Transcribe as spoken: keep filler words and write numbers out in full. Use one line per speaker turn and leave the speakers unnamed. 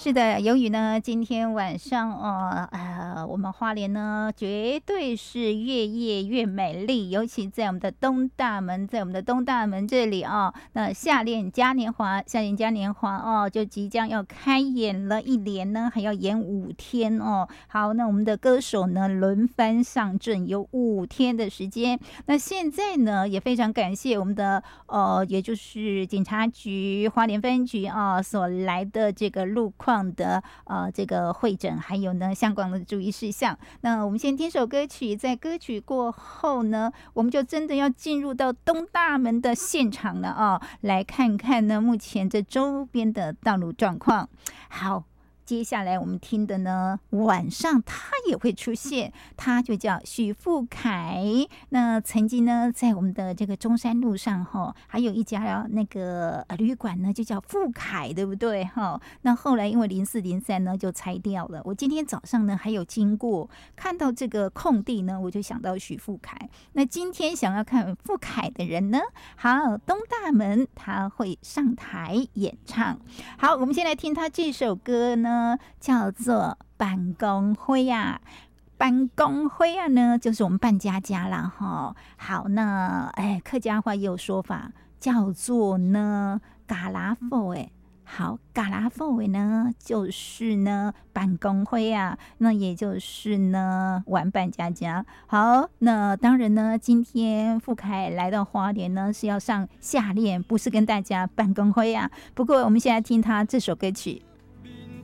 是的，由于呢，今天晚上哦，呃，我们花莲呢，绝对是越夜越美丽，尤其在我们的东大门，在我们的东大门这里哦，那夏恋嘉年华，夏恋嘉年华哦，就即将要开演了，一连呢还要演五天哦。好，那我们的歌手呢轮番上阵，有五天的时间。那现在呢，也非常感谢我们的呃，也就是警察局花莲分局啊所来的这个路况的呃这个会诊，还有呢相关的注意事项。那我们先听首歌曲，在歌曲过后呢，我们就真的要进入到东大门的现场了啊，来看看呢目前这周边的道路状况。好。接下来我们听的呢，晚上他也会出现，他就叫许富凯。那曾经呢，在我们的这个中山路上哈，还有一家那个旅馆呢，就叫富凯，对不对哈？那后来因为零四零三呢就拆掉了。我今天早上呢还有经过，看到这个空地呢，我就想到许富凯。那今天想要看富凯的人呢，好，东大门他会上台演唱。好，我们先来听他这首歌呢。叫做办公会啊，办公会啊呢，就是我们办家家啦哈。好，那哎，客家话也有说法，叫做呢嘎拉佛哎。好，嘎拉佛哎呢，就是呢办公会啊，那也就是呢玩扮家家。好，那当然呢，今天富凯来到花莲呢，是要上夏练，不是跟大家办公会啊。不过我们现在听他这首歌曲。